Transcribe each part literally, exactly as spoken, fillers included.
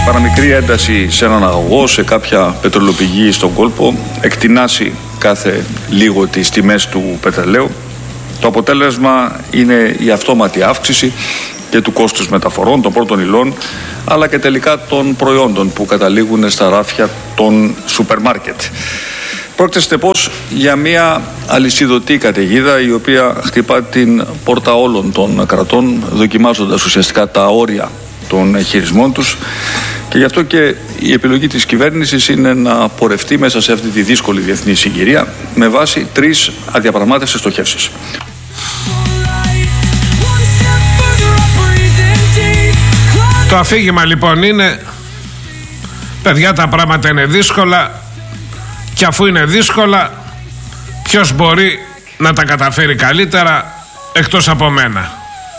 παραμικρή ένταση σε έναν αγωγό, σε κάποια πετρελοπηγή στον κόλπο, εκτινάσει κάθε λίγο τις τιμές του πετρελαίου. Το αποτέλεσμα είναι η αυτόματη αύξηση και του κόστους μεταφορών, των πρώτων υλών, αλλά και τελικά των προϊόντων που καταλήγουν στα ράφια των σούπερ μάρκετ. Πρόκειται συνεπώς για μια αλυσιδωτή καταιγίδα η οποία χτυπά την πόρτα όλων των κρατών, δοκιμάζοντας ουσιαστικά τα όρια των χειρισμών τους, και γι' αυτό και η επιλογή της κυβέρνησης είναι να πορευτεί μέσα σε αυτή τη δύσκολη διεθνή συγκυρία με βάση τρεις αδιαπραγμάτευτες στοχεύσεις. Το αφήγημα λοιπόν είναι, παιδιά, τα πράγματα είναι δύσκολα, και αφού είναι δύσκολα, ποιος μπορεί να τα καταφέρει καλύτερα εκτός από μένα?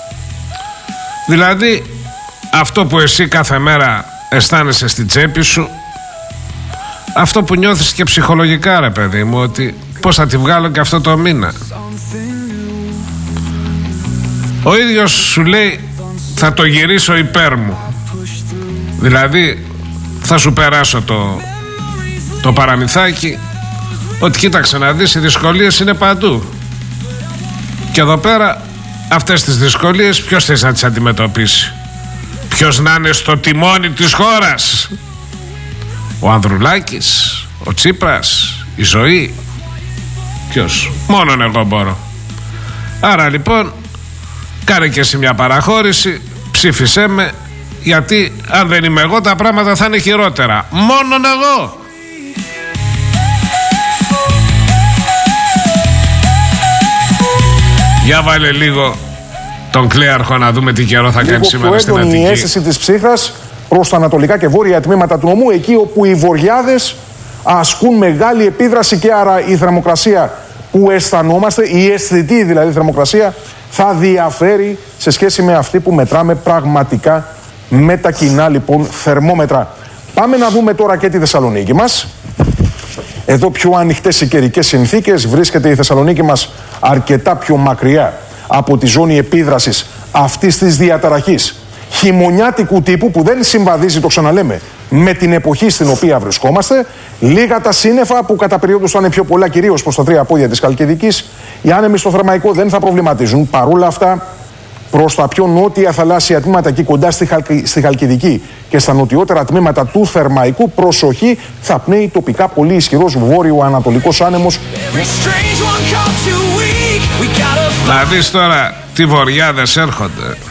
Δηλαδή αυτό που εσύ κάθε μέρα αισθάνεσαι στην τσέπη σου, αυτό που νιώθεις και ψυχολογικά, ρε παιδί μου, ότι πώς θα τη βγάλω και αυτό το μήνα. Ο ίδιος σου λέει θα το γυρίσω υπέρ μου, δηλαδή θα σου περάσω το, το παραμυθάκι, ότι κοίταξε να δεις, οι δυσκολίες είναι παντού, και εδώ πέρα αυτές τις δυσκολίες ποιος θες να τις αντιμετωπίσει? Ποιος να είναι στο τιμόνι της χώρας? Ο Ανδρουλάκης, ο Τσίπρας, η ζωή? Ποιος? Μόνον εγώ μπορώ. Άρα λοιπόν κάνε και εσύ μια παραχώρηση, ψήφισέ με, γιατί αν δεν είμαι εγώ τα πράγματα θα είναι χειρότερα. Μόνον εγώ. Για βάλε λίγο τον Κλέαρχο να δούμε τι καιρό θα κάνει σήμερα στην Αττική. Η αίσθηση της ψύχρας προς τα ανατολικά και βόρεια τμήματα του νομού, εκεί όπου οι βοριάδες ασκούν μεγάλη επίδραση, και άρα η θερμοκρασία που αισθανόμαστε, η αισθητή δηλαδή θερμοκρασία, θα διαφέρει σε σχέση με αυτή που μετράμε πραγματικά με τα κοινά λοιπόν θερμόμετρα. Πάμε να δούμε τώρα και τη Θεσσαλονίκη μας. Εδώ πιο ανοιχτές οι καιρικές συνθήκες, βρίσκεται η Θεσσαλονίκη μας αρκετά πιο μακριά από τη ζώνη επίδρασης αυτής της διαταραχής χειμωνιάτικου τύπου, που δεν συμβαδίζει, το ξαναλέμε, με την εποχή στην οποία βρισκόμαστε. Λίγα τα σύννεφα που κατά περίοδους θα είναι πιο πολλά, κυρίως προς τα τρία πόδια της Χαλκιδικής. Οι άνεμοι στο Θερμαϊκό δεν θα προβληματίζουν. Παρόλα αυτά, προς τα πιο νότια θαλάσσια τμήματα, εκεί κοντά στη, Χαλκ... στη Χαλκιδική και στα νοτιότερα τμήματα του Θερμαϊκού, προσοχή, θα πνέει τοπικά πολύ ισχυρός βόρειο-ανατολικός άνεμος. Να δεις τώρα τι βοριάδες έρχονται.